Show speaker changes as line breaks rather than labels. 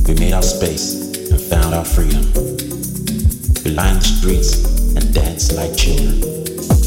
We made our space and found our freedom. We lined the streets and danced like children.